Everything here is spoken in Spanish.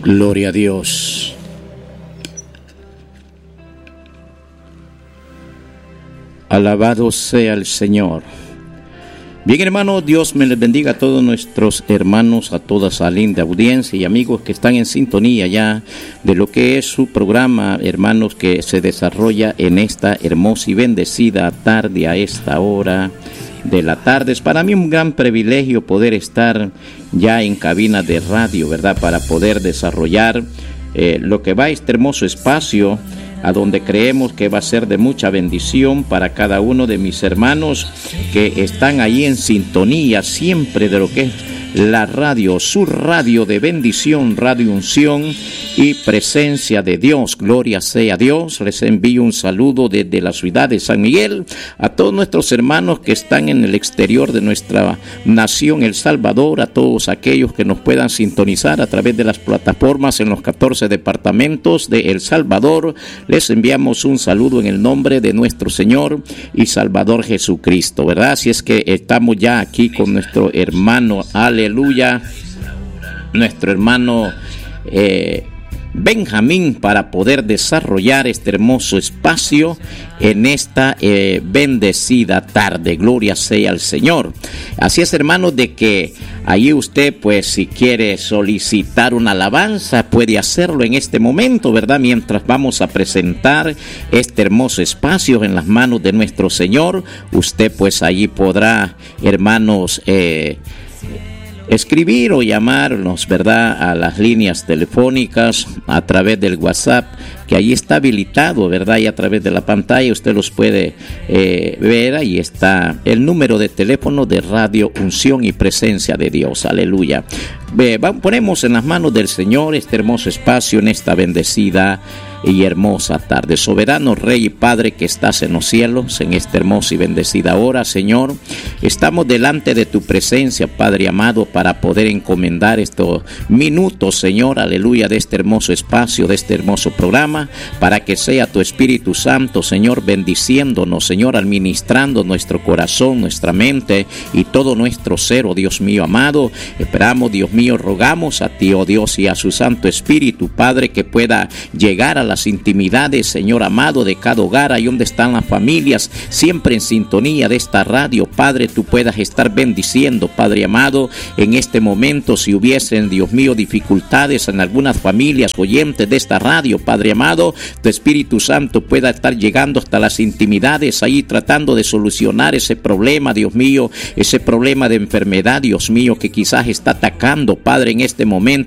Gloria a Dios. Alabado sea el Señor. Bien, hermanos, Dios me les bendiga a todos nuestros hermanos, a toda esa linda audiencia y amigos que están en sintonía ya de lo que es su programa, hermanos, que se desarrolla en esta hermosa y bendecida tarde a esta hora de la tarde. Es para mí un gran privilegio poder estar ya en cabina de radio, ¿verdad? Para poder desarrollar lo que va a este hermoso espacio, a donde creemos que va a ser de mucha bendición para cada uno de mis hermanos que están ahí en sintonía siempre de lo que es la radio, su radio de bendición, Radio Unción y presencia de Dios. Gloria sea a Dios. Les envío un saludo desde la ciudad de San Miguel a todos nuestros hermanos que están en el exterior de nuestra nación, El Salvador, a todos aquellos que nos puedan sintonizar a través de las plataformas en los 14 departamentos de El Salvador. Les enviamos un saludo en el nombre de nuestro Señor y Salvador Jesucristo, ¿verdad? Así es que estamos ya aquí con nuestro hermano, aleluya, nuestro hermano Benjamín, para poder desarrollar este hermoso espacio en esta bendecida tarde. Gloria sea al Señor. Así es, hermanos, de que ahí usted, pues, si quiere solicitar una alabanza, puede hacerlo en este momento, ¿verdad? Mientras vamos a presentar este hermoso espacio en las manos de nuestro Señor, usted, pues, allí podrá, hermanos, escribir o llamarnos, ¿verdad?, a las líneas telefónicas a través del WhatsApp, que ahí está habilitado, ¿verdad? Y a través de la pantalla usted los puede ver. Ahí está el número de teléfono de Radio Unción y Presencia de Dios. Aleluya. Ponemos en las manos del Señor este hermoso espacio en esta bendecida y hermosa tarde. Soberano Rey y Padre que estás en los cielos, en esta hermosa y bendecida hora, Señor, estamos delante de tu presencia, Padre amado, para poder encomendar estos minutos, Señor, aleluya, de este hermoso espacio, de este hermoso programa, para que sea tu Espíritu Santo, Señor, bendiciéndonos, Señor, administrando nuestro corazón, nuestra mente y todo nuestro ser, oh Dios mío amado. Esperamos, Dios mío, rogamos a ti, oh Dios, y a su Santo Espíritu, Padre, que pueda llegar a las intimidades, Señor amado, de cada hogar, ahí donde están las familias, siempre en sintonía de esta radio, Padre, tú puedas estar bendiciendo, Padre amado, en este momento, si hubiesen, Dios mío, dificultades en algunas familias oyentes de esta radio, Padre amado, tu Espíritu Santo pueda estar llegando hasta las intimidades, ahí tratando de solucionar ese problema, Dios mío, ese problema de enfermedad, Dios mío, que quizás está atacando, Padre, en este momento